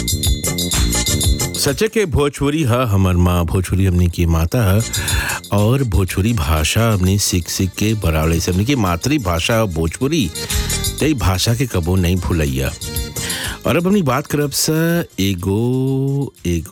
सचे के भोजपुरी ह हमर माँ, भोजपुरी हमनी की माता ह और भोजपुरी भाषा हमनी सीख सीख के बरावले से हमनी की मातृभाषा भोजपुरी ते भाषा के कबो नहीं भूलैया। और अब हमनी बात करब स एगो